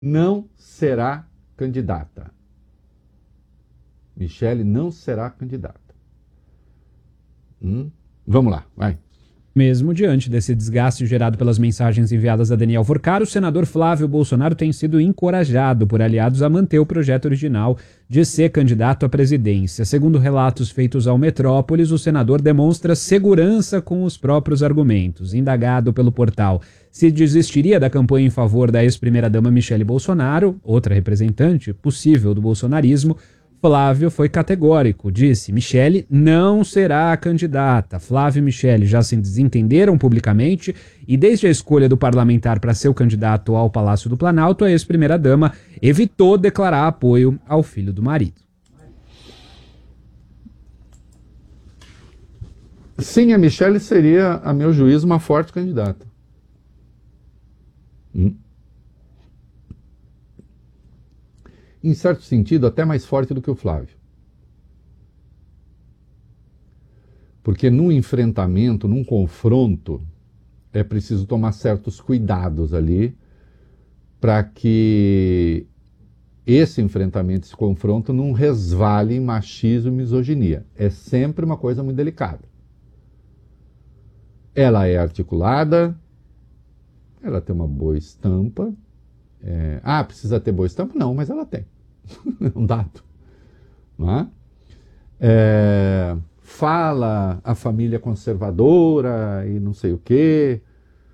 não será candidata. Michele não será candidata. Vamos lá, vai. Mesmo diante desse desgaste gerado pelas mensagens enviadas a Daniel Vorcaro, o senador Flávio Bolsonaro tem sido encorajado por aliados a manter o projeto original de ser candidato à presidência. Segundo relatos feitos ao Metrópolis, o senador demonstra segurança com os próprios argumentos. Indagado pelo portal se desistiria da campanha em favor da ex-primeira-dama Michele Bolsonaro, outra representante possível do bolsonarismo, Flávio foi categórico, disse: Michele não será a candidata. Flávio e Michele já se desentenderam publicamente e desde a escolha do parlamentar para ser o candidato ao Palácio do Planalto, a ex-primeira-dama evitou declarar apoio ao filho do marido. Sim, a Michele seria, a meu juízo, uma forte candidata. Em certo sentido, até mais forte do que o Flávio. Porque num enfrentamento, num confronto, é preciso tomar certos cuidados ali para que esse enfrentamento, esse confronto, não resvale em machismo e misoginia. É sempre uma coisa muito delicada. Ela é articulada, ela tem uma boa estampa. Precisa ter boa estampa? Não, mas ela tem. É um dado. Não é? Fala a família conservadora e não sei o quê.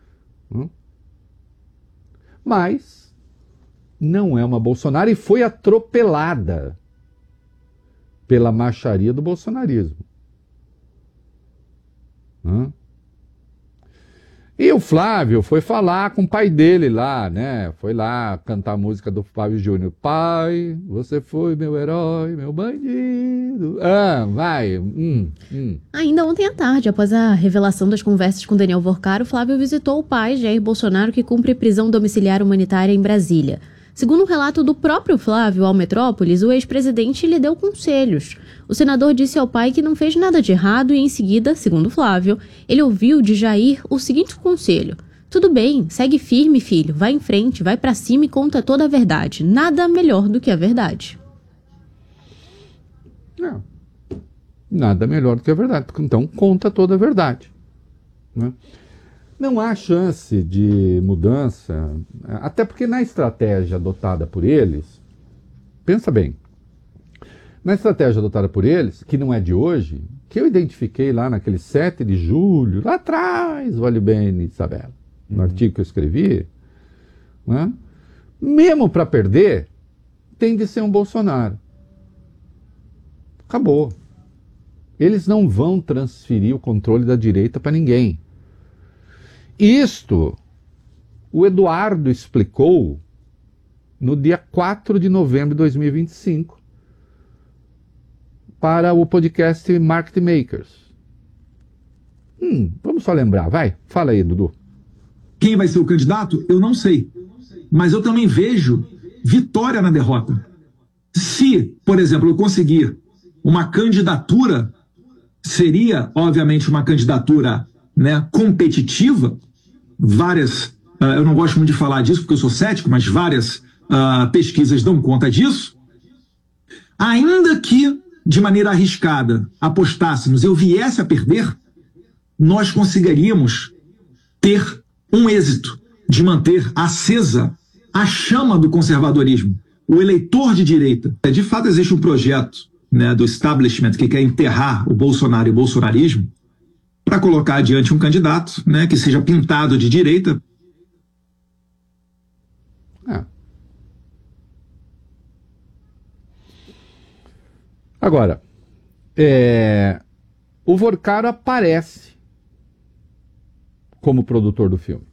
Mas não é uma Bolsonaro e foi atropelada pela macharia do bolsonarismo. E o Flávio foi falar com o pai dele lá, né? Foi lá cantar a música do Flávio Júnior. Pai, você foi meu herói, meu bandido. Vai. Ainda ontem à tarde, após a revelação das conversas com Daniel Vorcaro, Flávio visitou o pai, Jair Bolsonaro, que cumpre prisão domiciliar humanitária em Brasília. Segundo um relato do próprio Flávio ao Metrópolis, o ex-presidente lhe deu conselhos. O senador disse ao pai que não fez nada de errado e, em seguida, segundo Flávio, ele ouviu de Jair o seguinte conselho: tudo bem, segue firme, filho, vai em frente, vai pra cima e conta toda a verdade. Nada melhor do que a verdade. Não, nada melhor do que a verdade. Então, conta toda a verdade. Né? Não há chance de mudança, até porque na estratégia adotada por eles, pensa bem, na estratégia adotada por eles, que não é de hoje, que eu identifiquei lá naquele 7 de julho, lá atrás, olhe bem, Isabela, no artigo que eu escrevi, né? Mesmo para perder, tem de ser um Bolsonaro. Acabou. Eles não vão transferir o controle da direita para ninguém. Isto, o Eduardo explicou no dia 4 de novembro de 2025 para o podcast Market Makers. Vamos só lembrar, vai, fala aí, Dudu. Quem vai ser o candidato? Eu não sei. Mas eu também vejo vitória na derrota. Se, por exemplo, eu conseguir uma candidatura, seria, obviamente, uma candidatura, né, competitiva. Várias, eu não gosto muito de falar disso porque eu sou cético, mas várias pesquisas dão conta disso. Ainda que, de maneira arriscada, apostássemos, eu viesse a perder, nós conseguiríamos ter um êxito de manter acesa a chama do conservadorismo, o eleitor de direita. De fato, existe um projeto, né, do establishment que quer enterrar o Bolsonaro e o bolsonarismo para colocar adiante um candidato, né, que seja pintado de direita. Agora, o Vorcaro aparece como produtor do filme.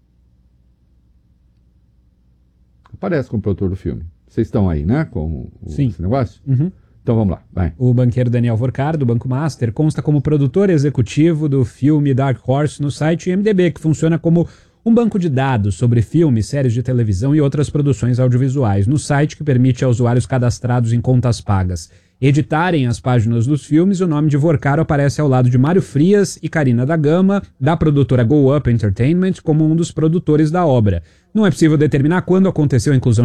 Aparece como produtor do filme. Vocês estão aí, né, com esse negócio? Então vamos lá, vai. O banqueiro Daniel Vorcaro, do Banco Master, consta como produtor executivo do filme Dark Horse no site IMDb, que funciona como um banco de dados sobre filmes, séries de televisão e outras produções audiovisuais, no site que permite a usuários cadastrados em contas pagas editarem as páginas dos filmes. O nome de Vorcaro aparece ao lado de Mário Frias e Karina da Gama, da produtora Go Up Entertainment, como um dos produtores da obra. Não é possível determinar quando aconteceu a inclusão